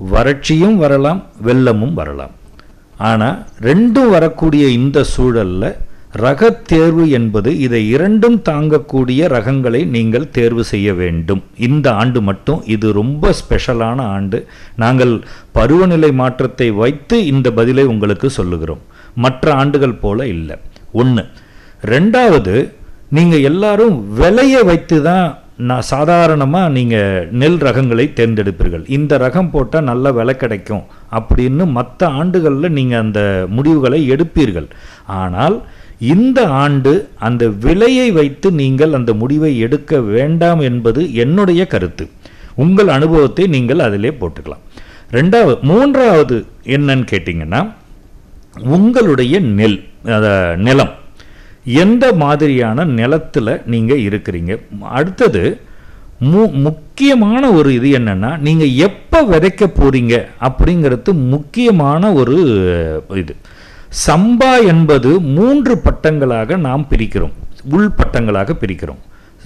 வறட்சியும் வரலாம், வெள்ளமும் வரலாம். ஆனால் ரெண்டும் வரக்கூடிய இந்த சூழலில் ரகத் தேர்வு என்பது இதை இரண்டும் தாங்கக்கூடிய ரகங்களை நீங்கள் தேர்வு செய்ய வேண்டும். இந்த ஆண்டு மட்டும் இது ரொம்ப ஸ்பெஷலான ஆண்டு. நாங்கள் பருவநிலை மாற்றத்தை வைத்து இந்த பதிலை உங்களுக்கு சொல்லுகிறோம். மற்ற ஆண்டுகள் போல இல்லை. ஒன்று. ரெண்டாவது, நீங்கள் எல்லாரும் விலையை வைத்து தான் நான் சாதாரணமாக நீங்கள் நெல் ரகங்களை தேர்ந்தெடுப்பீர்கள். இந்த ரகம் போட்டால் நல்ல விலை கிடைக்கும் அப்படின்னு மற்ற ஆண்டுகளில் நீங்கள் அந்த முடிவுகளை எடுப்பீர்கள். ஆனால் இந்த ஆண்டு அந்த விலையை வைத்து நீங்கள் அந்த முடிவை எடுக்க வேண்டாம் என்பது என்னுடைய கருத்து. உங்கள் அனுபவத்தை நீங்கள் அதிலே போட்டுக்கலாம். மூன்றாவது என்னன்னு கேட்டிங்கன்னா, உங்களுடைய நிலம் எந்த மாதிரியான நிலத்தில் நீங்கள் இருக்கிறீங்க. அடுத்தது முக்கியமான ஒரு இது என்னன்னா, நீங்கள் எப்போ விதைக்க போறீங்க அப்படிங்கிறது முக்கியமான ஒரு இது. சம்பா என்பது 3 பட்டங்களாக நாம் பிரிக்கிறோம், உள் பட்டங்களாக பிரிக்கிறோம்.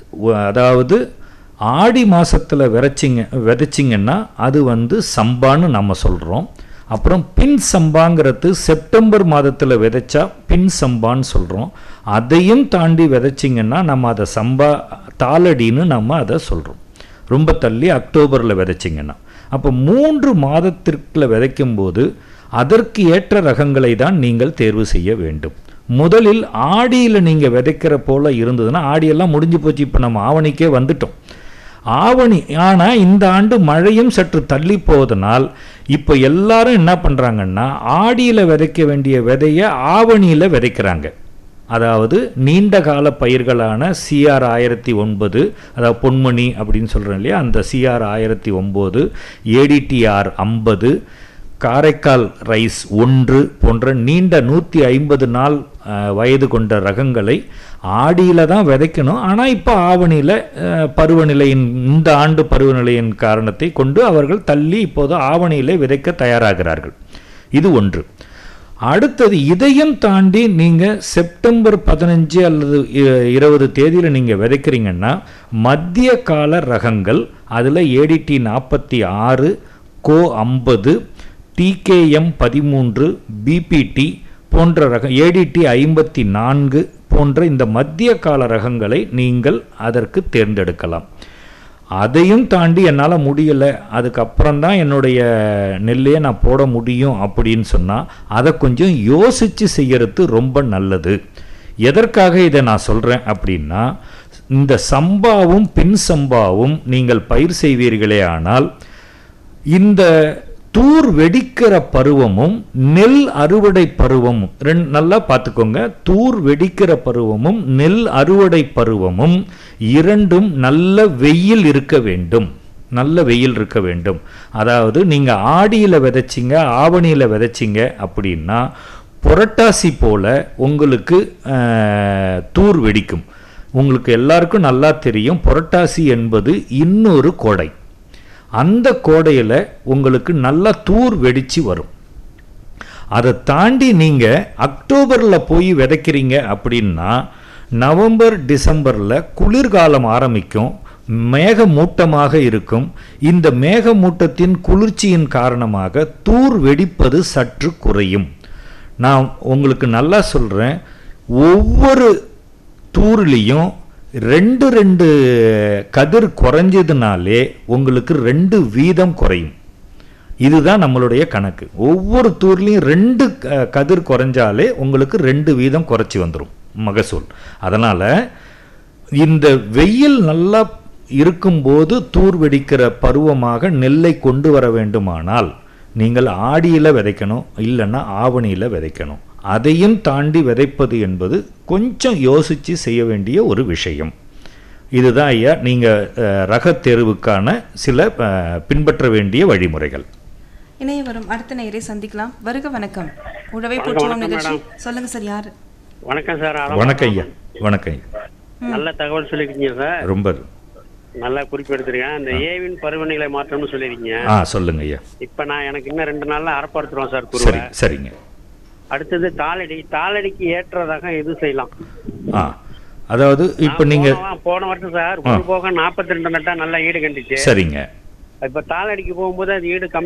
அதாவது ஆடி மாதத்தில் விதைச்சிங்கன்னா அது சம்பான்னு நம்ம சொல்கிறோம். அப்புறம் பின் சம்பாங்கிறது செப்டம்பர் மாதத்தில் விதைச்சா பின் சம்பான்னு சொல்கிறோம். அதையும் தாண்டி விதைச்சிங்கன்னா நம்ம அதை சம்பா தாளடின்னு நம்ம அதை சொல்கிறோம். ரொம்ப தள்ளி அக்டோபரில் விதைச்சிங்கன்னா. அப்போ 3 மாதத்திற்குள்ள விதைக்கும்போது அதற்கு ஏற்ற ரகங்களை தான் நீங்கள் தேர்வு செய்ய வேண்டும். முதலில் ஆடியில் நீங்கள் விதைக்கிற போல இருந்ததுன்னா, ஆடியெல்லாம் முடிஞ்சு போச்சு, இப்போ நம்ம ஆவணிக்கே வந்துட்டோம். ஆவணி ஆனால் இந்த ஆண்டு மழையும் சற்று தள்ளி போவதனால் இப்போ எல்லாரும் என்ன பண்ணுறாங்கன்னா, ஆடியில் விதைக்க வேண்டிய விதையை ஆவணியில் விதைக்கிறாங்க. அதாவது நீண்ட கால பயிர்களான CR 1009, அதாவது பொன்மணி அப்படின்னு சொல்கிறோம் இல்லையா, அந்த CR 1009, ADTR 50, காரைக்கால் ரைஸ் 1 போன்ற நீண்ட 150 நாள் வயது கொண்ட ரகங்களை ஆடியில் தான் விதைக்கணும். ஆனால் இப்போ ஆவணியில் பருவநிலையின் இந்த ஆண்டு பருவநிலையின் காரணத்தை கொண்டு அவர்கள் தள்ளி இப்போது ஆவணியில் விதைக்க தயாராகிறார்கள். இது ஒன்று. அடுத்தது, இதையும் தாண்டி நீங்கள் செப்டம்பர் 15 அல்லது 20 தேதியில் நீங்கள் விதைக்கிறீங்கன்னா மத்திய கால ரகங்கள், அதில் ADT 46, கோ 50, TKM 13, BPT போன்ற ரகம், ADT 54 போன்ற இந்த மத்திய கால ரகங்களை நீங்கள் அதற்கு தேர்ந்தெடுக்கலாம். அதையும் தாண்டி என்னால் முடியலை, அதுக்கப்புறம் தான் என்னுடைய நெல்லையே நான் போட முடியும் அப்படின்னு சொன்னால் அதை கொஞ்சம் யோசித்து செய்கிறது ரொம்ப நல்லது. எதற்காக இதை நான் சொல்கிறேன் அப்படின்னா, இந்த சம்பாவும் பின் சம்பாவும் நீங்கள் பயிர் செய்வீர்களே ஆனால் இந்த தூர் வெடிக்கிற பருவமும் நெல் அறுவடை பருவமும் நல்லா பார்த்துக்கோங்க. தூர் வெடிக்கிற பருவமும் நெல் அறுவடை பருவமும் இரண்டும் நல்ல வெயில் இருக்க வேண்டும். நல்ல வெயில் இருக்க வேண்டும். அதாவது நீங்கள் ஆடியில் விதைச்சிங்க, ஆவணியில் விதைச்சிங்க அப்படின்னா புரட்டாசி போல உங்களுக்கு தூர் வெடிக்கும். உங்களுக்கு எல்லாருக்கும் நல்லா தெரியும், புரட்டாசி என்பது இன்னொரு கோடை. அந்த கோடையில் உங்களுக்கு நல்லா தூர் வெடிச்சு வரும். அதை தாண்டி நீங்கள் அக்டோபரில் போய் விதைக்கிறீங்க அப்படின்னா நவம்பர் டிசம்பரில் குளிர்காலம் ஆரம்பிக்கும், மேகமூட்டமாக இருக்கும். இந்த மேகமூட்டத்தின் குளிர்ச்சியின் காரணமாக தூர் வெடிப்பது சற்று குறையும். நான் உங்களுக்கு நல்லா சொல்கிறேன், ஒவ்வொரு தூர்லேயும் 2 கதிர் குறைஞ்சதுனாலே உங்களுக்கு 2 வீதம் குறையும். இதுதான் நம்மளுடைய கணக்கு. ஒவ்வொரு தூர்லையும் 2 கதிர் குறைஞ்சாலே உங்களுக்கு 2 வீதம் குறைச்சி வந்துடும் மகசூல். அதனால் இந்த வெயில் நல்லா இருக்கும்போது தூர் வெடிக்கிற பருவமாக நெல்லை கொண்டு வர வேண்டுமானால் நீங்கள் ஆடியில் விதைக்கணும், இல்லைன்னா ஆவணியில் விதைக்கணும். அதையும் தாண்டி விதைப்பது என்பது கொஞ்சம் யோசித்து செய்ய வேண்டிய ஒரு விஷயம். இதுதான் ஐயா நீங்கள் ரக தேர்வுக்கான சில பின்பற்ற வேண்டிய வழிமுறைகள். இணைய வரும் அடுத்த நேயரை சந்திக்கலாம். வருக வணக்கம். உழவை போற்றுவோம் நிகழ்ச்சி. சொல்லுங்க சார், யார்? வணக்கம் சார். வணக்கம் ஐயா. வணக்கம். நல்ல தகவல் சொல்லிருக்கீங்க சார். ரொம்ப நல்லா குறிப்பெடுத்திருக்கேன். இந்த ஏவின் பருவநிலை மாற்றம்னு சொல்லிருக்கீங்க. சொல்லுங்க ஐயா. இப்ப நான் எனக்கு இன்னும் 2 நாள்ல அறப்படுத்துறோம் சார். சரி, சரிங்க. அடுத்தது தாளடிக்கு ஏற்றதாக எது செய்யலாம்? அதாவது இப்ப நீங்க போன வருஷம் சார் ஒரு போக 42 நட்டா நல்லா ஈடு கண்டிச்சு. சரிங்க. இப்ப தாளடிக்கு போகும்போது அது ஈடு